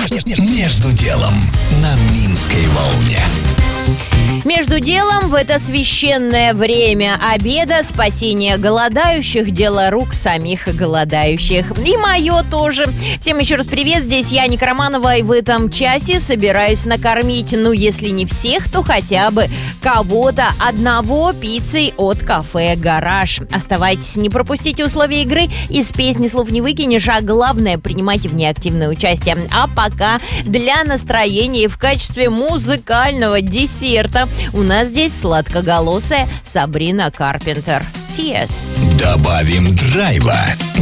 Между делом на Минской волне. Между делом в это священное время обеда спасение голодающих – дело рук самих голодающих. И мое тоже. Всем еще раз привет, здесь я, Ника Романова, и в этом часе собираюсь накормить, если не всех, то хотя бы кого-то одного пиццей от кафе «Гараж». Оставайтесь, не пропустите условия игры, из песни слов не выкинешь, а главное – принимайте в ней активное участие. А пока для настроения в качестве музыкального десерта у нас здесь сладкоголосая Сабрина Карпентер. Tears. Добавим драйва.